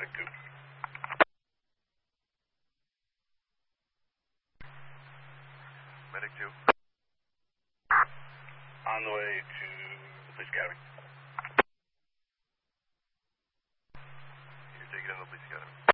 Medic 2. Medic 2. On the way to the police academy. You're taking in the police academy.